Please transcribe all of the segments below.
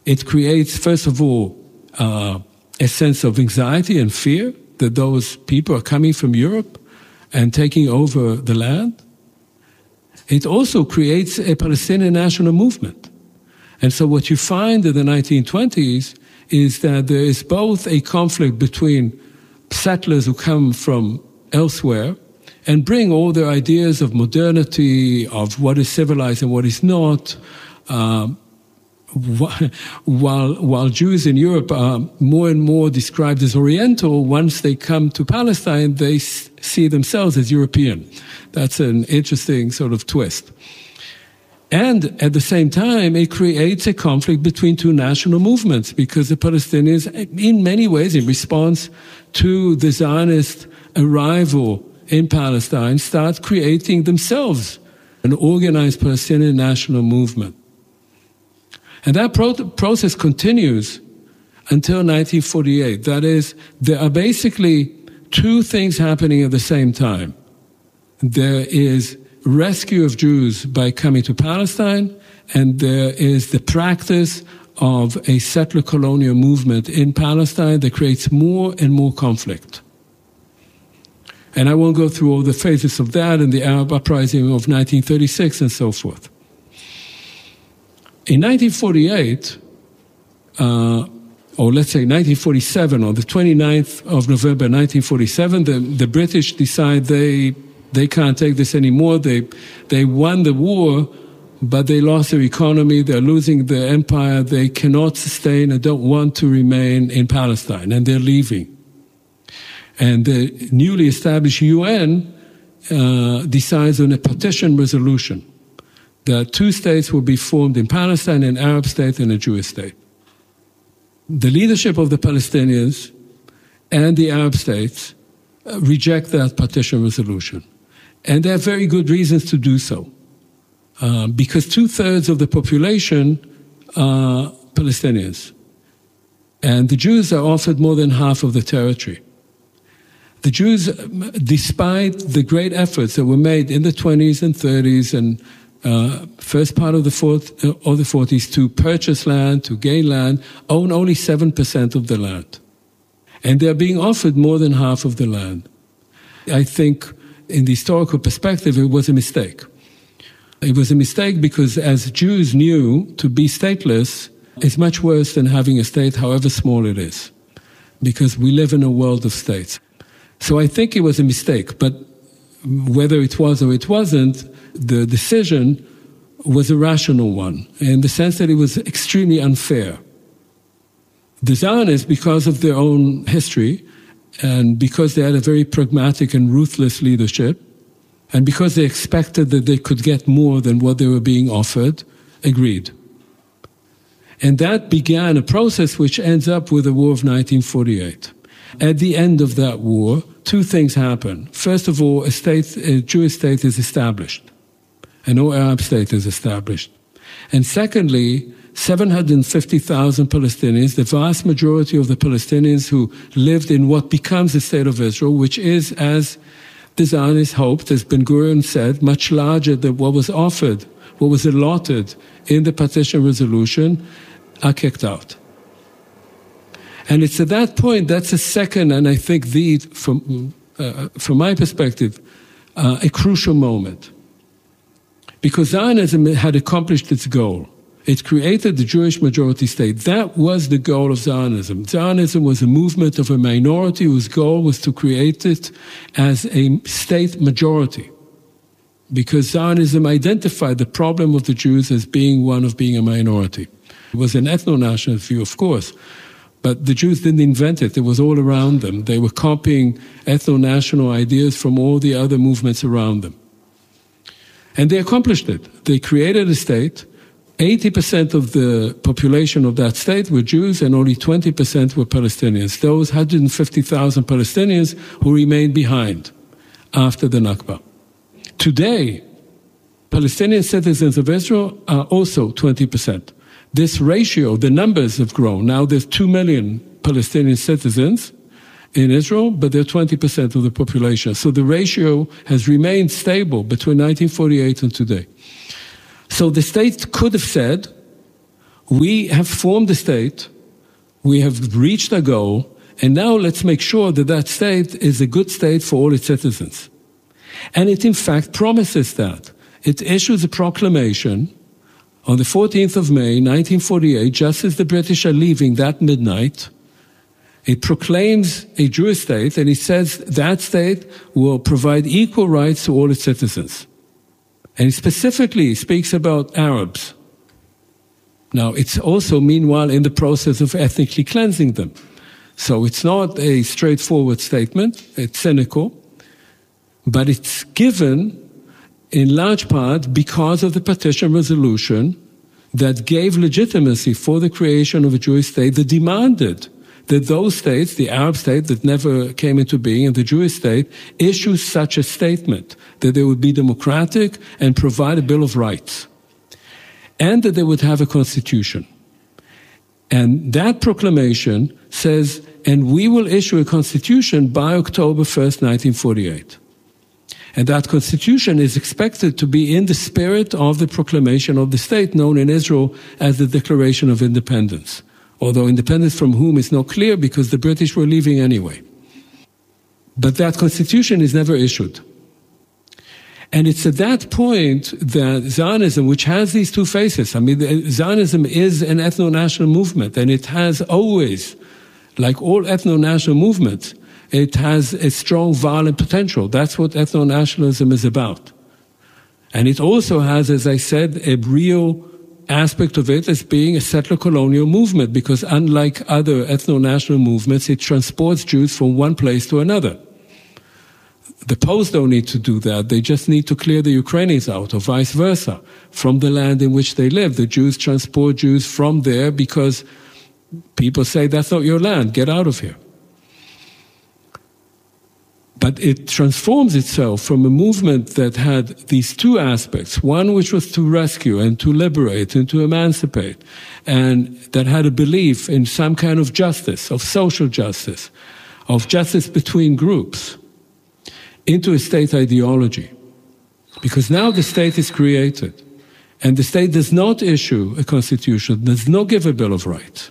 It creates, first of all, a sense of anxiety and fear that those people are coming from Europe and taking over the land. It also creates a Palestinian national movement. And so what you find in the 1920s is that there is both a conflict between settlers who come from elsewhere and bring all their ideas of modernity, of what is civilized and what is not, while Jews in Europe are more and more described as Oriental. Once they come to Palestine, they see themselves as European. That's an interesting sort of twist. And at the same time, it creates a conflict between two national movements, because the Palestinians, in many ways, in response to the Zionist arrival in Palestine, start creating themselves an organized Palestinian national movement. And that process continues until 1948. That is, there are basically two things happening at the same time. There is rescue of Jews by coming to Palestine, and there is the practice of a settler colonial movement in Palestine that creates more and more conflict. And I won't go through all the phases of that and the Arab uprising of 1936 and so forth. In 1948, or let's say 1947, on the 29th of November 1947, the British decide they can't take this anymore. They won the war, but they lost their economy. They're losing their empire. They cannot sustain and don't want to remain in Palestine, and they're leaving. And the newly established UN decides on a partition resolution that two states will be formed in Palestine, an Arab state and a Jewish state. The leadership of the Palestinians and the Arab states reject that partition resolution. And there are very good reasons to do so. Because 2/3 of the population are Palestinians. And the Jews are offered more than half of the territory. The Jews, despite the great efforts that were made in the 20s and 30s and first part of the 40s to purchase land, to gain land, own only 7% of the land. And they're being offered more than half of the land. I think in the historical perspective, it was a mistake. It was a mistake because, as Jews knew, to be stateless is much worse than having a state, however small it is, because we live in a world of states. So I think it was a mistake, but whether it was or it wasn't, the decision was a rational one, in the sense that it was extremely unfair. The Zionists, because of their own history, and because they had a very pragmatic and ruthless leadership, and because they expected that they could get more than what they were being offered, agreed. And that began a process which ends up with the War of 1948. At the end of that war, two things happen. First of all, a Jewish state is established. And no Arab state is established. And secondly, 750,000 Palestinians, the vast majority of the Palestinians who lived in what becomes the State of Israel, which is, as the Zionists hoped, as Ben-Gurion said, much larger than what was offered, what was allotted in the partition resolution, are kicked out. And it's at that point, that's a second, and I think from my perspective, a crucial moment. Because Zionism had accomplished its goal. It created the Jewish majority state. That was the goal of Zionism. Zionism was a movement of a minority whose goal was to create it as a state majority. Because Zionism identified the problem of the Jews as being one of being a minority. It was an ethno-nationalist view, of course, but the Jews didn't invent it. It was all around them. They were copying ethno-national ideas from all the other movements around them. And they accomplished it. They created a state. 80% of the population of that state were Jews and only 20% were Palestinians. Those 150,000 Palestinians who remained behind after the Nakba. Today, Palestinian citizens of Israel are also 20%. This ratio, the numbers have grown. Now there's 2 million Palestinian citizens in Israel, but they're 20% of the population. So the ratio has remained stable between 1948 and today. So the state could have said, we have formed a state, we have reached a goal, and now let's make sure that that state is a good state for all its citizens. And it in fact promises that. It issues a proclamation on the 14th of May, 1948, just as the British are leaving that midnight. It proclaims a Jewish state, and it says that state will provide equal rights to all its citizens. And it specifically speaks about Arabs. Now, it's also, meanwhile, in the process of ethnically cleansing them. So it's not a straightforward statement, it's cynical, but it's given in large part because of the partition resolution that gave legitimacy for the creation of a Jewish state that demanded that those states, the Arab state that never came into being and the Jewish state, issue such a statement, that they would be democratic and provide a Bill of Rights, and that they would have a constitution. And that proclamation says, and we will issue a constitution by October 1st, 1948. And that constitution is expected to be in the spirit of the proclamation of the state known in Israel as the Declaration of Independence. Although independence from whom is not clear because the British were leaving anyway. But that constitution is never issued. And it's at that point that Zionism, which has these two faces, I mean, Zionism is an ethno-national movement, and it has always, like all ethno-national movements, it has a strong violent potential. That's what ethno-nationalism is about. And it also has, as I said, a real aspect of it as being a settler colonial movement, because unlike other ethno-national movements, it transports Jews from one place to another. The Poles don't need to do that. They just need to clear the Ukrainians out, or vice versa, from the land in which they live. The Jews transport Jews from there because people say, that's not your land, get out of here. But it transforms itself from a movement that had these two aspects, one which was to rescue and to liberate and to emancipate, and that had a belief in some kind of justice, of social justice, of justice between groups, into a state ideology. Because now the state is created, and the state does not issue a constitution, does not give a Bill of Rights.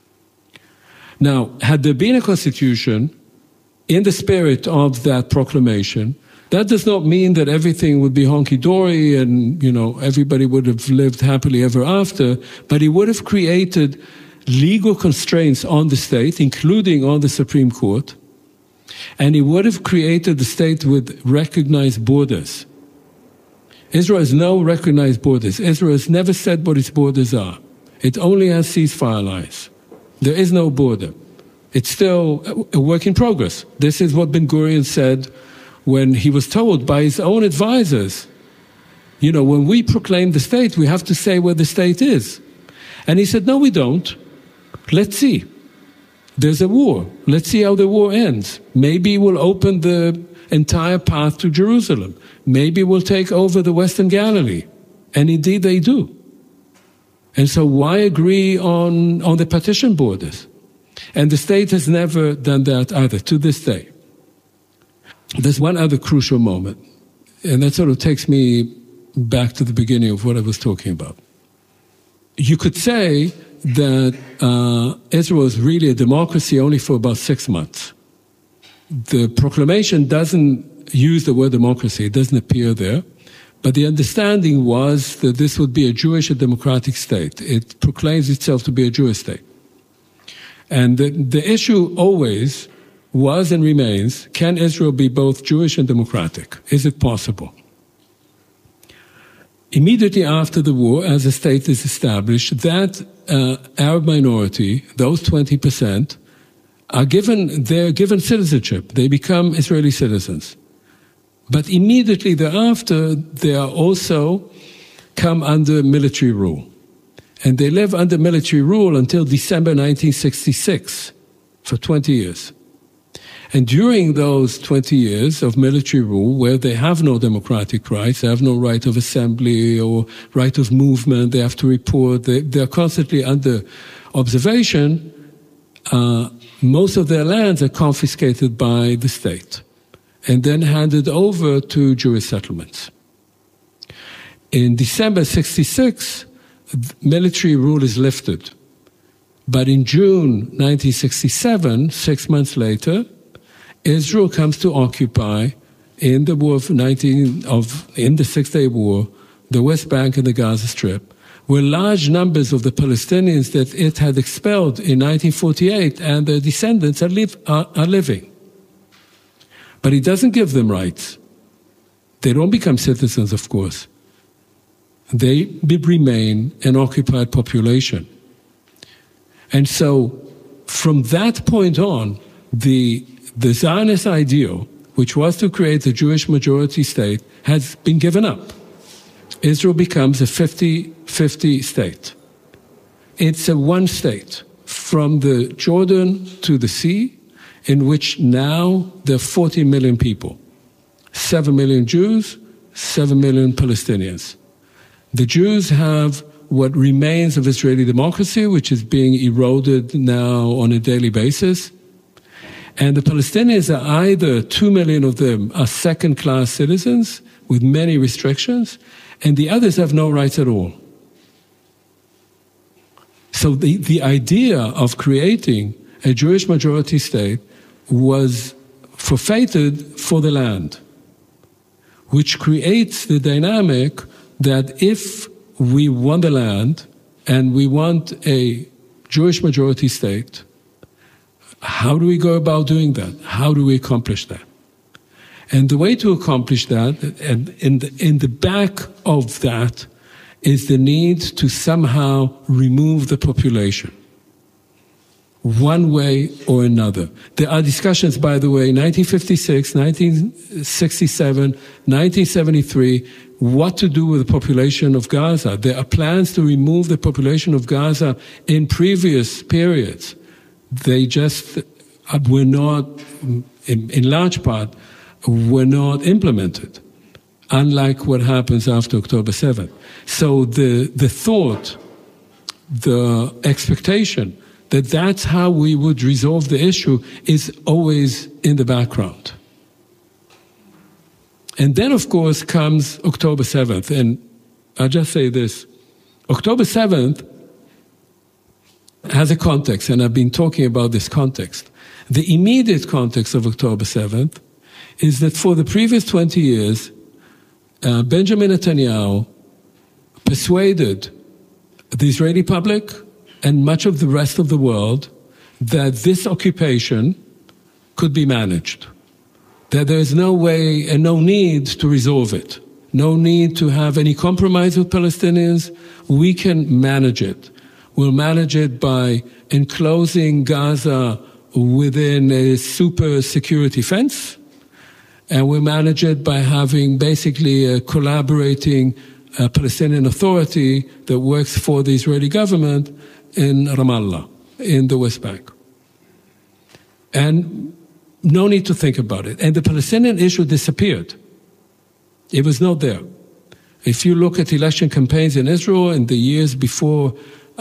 Now, had there been a constitution in the spirit of that proclamation, that does not mean that everything would be honky-dory and, everybody would have lived happily ever after, but it would have created legal constraints on the state, including on the Supreme Court, and it would have created the state with recognized borders. Israel has no recognized borders. Israel has never said what its borders are. It only has ceasefire lines. There is no border. It's still a work in progress. This is what Ben-Gurion said when he was told by his own advisors, when we proclaim the state, we have to say where the state is. And he said, no, we don't. Let's see. There's a war. Let's see how the war ends. Maybe we'll open the entire path to Jerusalem. Maybe we'll take over the Western Galilee. And indeed they do. And so why agree on the partition borders? And the state has never done that either, to this day. There's one other crucial moment, and that sort of takes me back to the beginning of what I was talking about. You could say that Israel is really a democracy only for about 6 months. The proclamation doesn't use the word democracy, it doesn't appear there, but the understanding was that this would be a Jewish and democratic state. It proclaims itself to be a Jewish state. And the issue always was and remains, can Israel be both Jewish and democratic? Is it possible? Immediately after the war, as a state is established, that Arab minority, those 20%, they're given citizenship. They become Israeli citizens. But immediately thereafter, they are also come under military rule. And they live under military rule until December 1966, for 20 years. And during those 20 years of military rule, where they have no democratic rights, they have no right of assembly or right of movement, they have to report, they're constantly under observation, most of their lands are confiscated by the state and then handed over to Jewish settlements. In December 66, military rule is lifted. But in June 1967, 6 months later, Israel comes to occupy in the in the Six-Day War, the West Bank and the Gaza Strip, where large numbers of the Palestinians that it had expelled in 1948 and their descendants are living. But it doesn't give them rights. They don't become citizens, of course. They remain an occupied population. And so, from that point on, the Zionist ideal, which was to create a Jewish majority state, has been given up. Israel becomes a 50-50 state. It's a one state from the Jordan to the sea, in which now there are 40 million people. 7 million Jews, 7 million Palestinians. The Jews have what remains of Israeli democracy, which is being eroded now on a daily basis. And the Palestinians are either 2 million of them are second-class citizens with many restrictions, and the others have no rights at all. So the idea of creating a Jewish majority state was forfeited for the land, which creates the dynamic that if we want the land and we want a Jewish majority state, how do we go about doing that? How do we accomplish that? And the way to accomplish that, and in the back of that, is the need to somehow remove the population, one way or another. There are discussions, by the way, 1956, 1967, 1973, what to do with the population of Gaza. There are plans to remove the population of Gaza in previous periods. They just were not, in large part, were not implemented, unlike what happens after October 7th. So the thought, the expectation that that's how we would resolve the issue is always in the background. And then, of course, comes October 7th. And I'll just say this. October 7th has a context, and I've been talking about this context. The immediate context of October 7th is that for the previous 20 years, Benjamin Netanyahu persuaded the Israeli public and much of the rest of the world that this occupation could be managed, that there is no way and no need to resolve it, no need to have any compromise with Palestinians. We can manage it. We'll manage it by enclosing Gaza within a super security fence, and we'll manage it by having basically a collaborating Palestinian authority that works for the Israeli government in Ramallah, in the West Bank. And no need to think about it. And the Palestinian issue disappeared. It was not there. If you look at election campaigns in Israel in the years before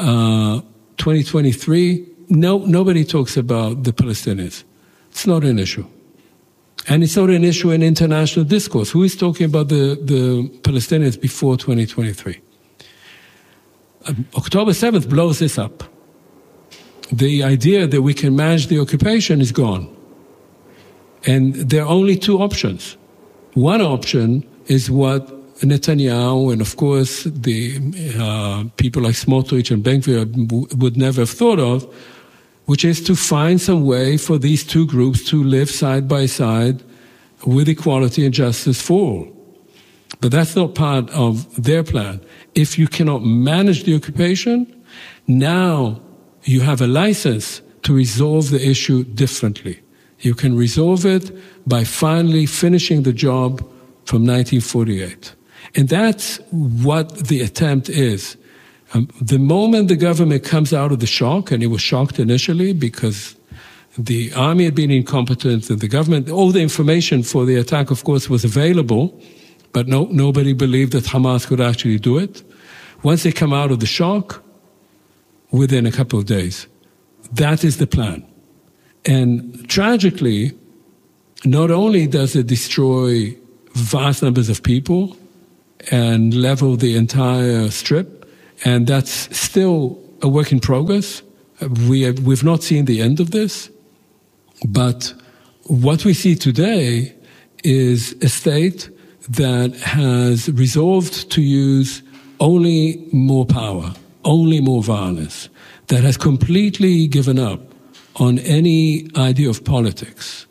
2023, nobody talks about the Palestinians. It's not an issue. And it's not an issue in international discourse. Who is talking about the Palestinians before 2023? October 7th blows this up. The idea that we can manage the occupation is gone. And there are only two options. One option is what Netanyahu and, of course, the people like Smotrich and Ben-Gvir would never have thought of, which is to find some way for these two groups to live side by side with equality and justice for all. But that's not part of their plan. If you cannot manage the occupation, now you have a license to resolve the issue differently. You can resolve it by finally finishing the job from 1948. And that's what the attempt is. The moment the government comes out of the shock, and it was shocked initially because the army had been incompetent and the government, all the information for the attack, of course, was available, but nobody believed that Hamas could actually do it. Once they come out of the shock, within a couple of days, that is the plan. And tragically, not only does it destroy vast numbers of people and level the entire strip, And that's still a work in progress. We've not seen the end of this. But what we see today is a state that has resolved to use only more power, only more violence, that has completely given up on any idea of politics.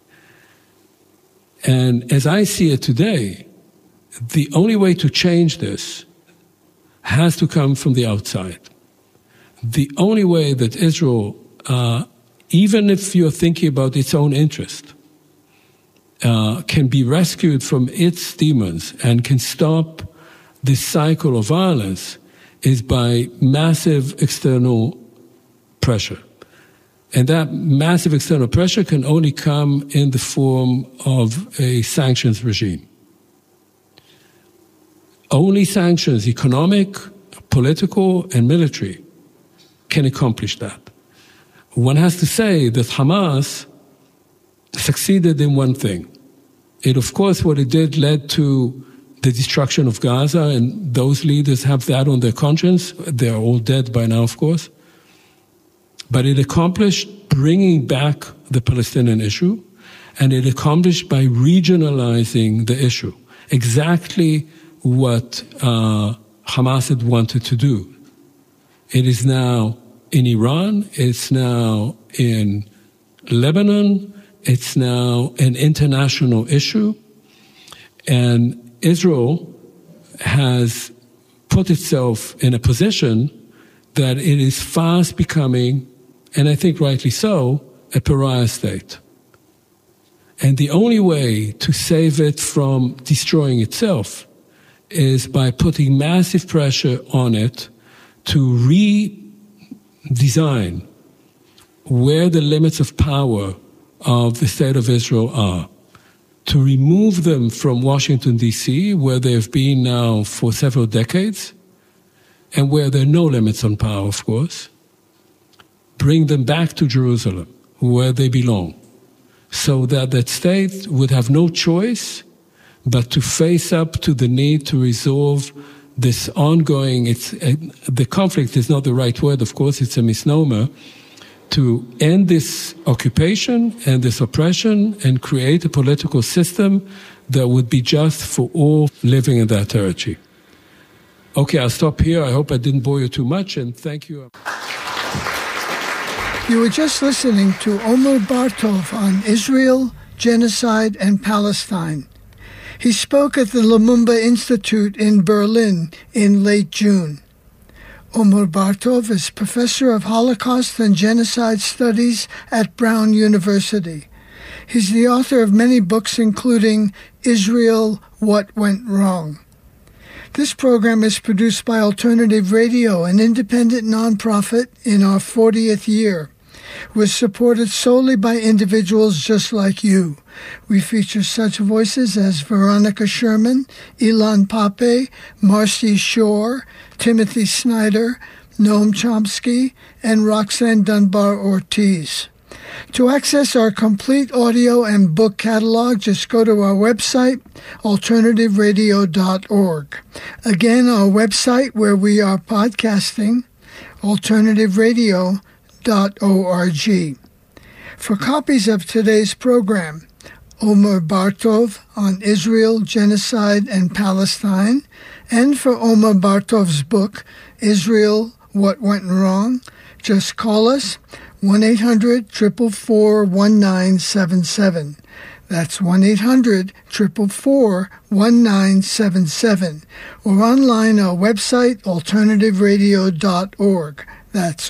And as I see it today, the only way to change this has to come from the outside. The only way that Israel, even if you're thinking about its own interest, can be rescued from its demons and can stop this cycle of violence is by massive external pressure. And that massive external pressure can only come in the form of a sanctions regime. Only sanctions, economic, political, and military, can accomplish that. One has to say that Hamas succeeded in one thing. It, of course, what it did led to the destruction of Gaza, and those leaders have that on their conscience. They're all dead by now, of course. But it accomplished bringing back the Palestinian issue, and it accomplished by regionalizing the issue. Exactly what Hamas had wanted to do. It is now in Iran, it's now in Lebanon, it's now an international issue, and Israel has put itself in a position that it is fast becoming, and I think rightly so, a pariah state. And the only way to save it from destroying itself is by putting massive pressure on it to redesign where the limits of power of the State of Israel are, to remove them from Washington, D.C., where they've been now for several decades, and where there are no limits on power, of course, bring them back to Jerusalem, where they belong, so that that state would have no choice but to face up to the need to resolve this ongoing, the conflict is not the right word, of course, it's a misnomer, to end this occupation and this oppression and create a political system that would be just for all living in that territory. Okay, I'll stop here. I hope I didn't bore you too much, and thank you. You were just listening to Omer Bartov on Israel, genocide, and Palestine. He spoke at the Lumumba Institute in Berlin in late June. Omer Bartov is professor of Holocaust and Genocide Studies at Brown University. He's the author of many books, including Israel, What Went Wrong. This program is produced by Alternative Radio, an independent nonprofit in our 40th year. We're supported solely by individuals just like you. We feature such voices as Veronica Sherman, Ilan Pape, Marcy Shore, Timothy Snyder, Noam Chomsky, and Roxanne Dunbar Ortiz. To access our complete audio and book catalog, just go to our website, alternativeradio.org. Again, our website where we are podcasting, alternativeradio.org. For copies of today's program, Omer Bartov on Israel, Genocide, and Palestine, and for Omer Bartov's book, Israel, What Went Wrong, just call us 1-800-444-1977. That's 1-800-444-1977. Or online our website, alternativeradio.org. That's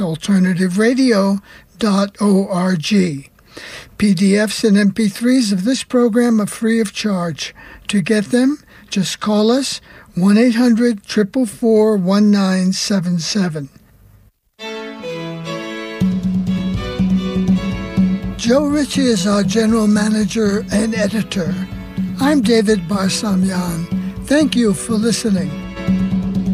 alternativeradio.org. PDFs and MP3s of this program are free of charge. To get them, just call us 1-800-444-1977. Joe Ritchie is our general manager and editor. I'm David Barsamian. Thank you for listening.